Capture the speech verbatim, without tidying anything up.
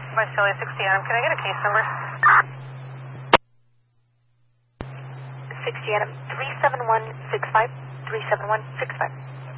Visalia sixty Adam, can I get a case number? sixty Adam, three seven one six five, three seven one six five.